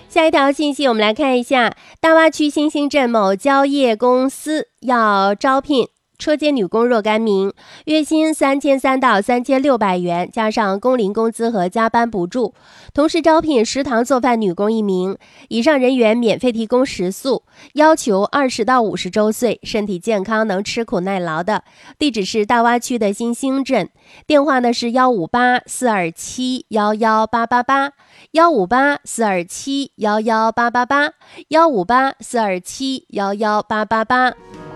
下一条信息我们来看一下，大洼区新兴镇某蕉业公司要招聘车间女工若干名，月薪3300到3600元，加上工龄工资和加班补助。同时招聘食堂做饭女工1名，以上人员免费提供食宿，要求20到50周岁，身体健康，能吃苦耐劳的。地址是大洼区的新兴镇，电话呢是158-427-11888 158-427-11888 158-427-11888。